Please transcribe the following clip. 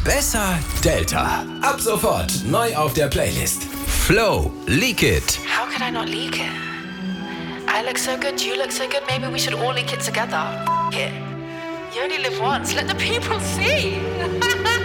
Besser Delta. Ab sofort neu auf der Playlist. Flow, Leak It. How could I not leak it? I look so good, you look so good, maybe we should all leak it together. F it. You only live once, let the people see.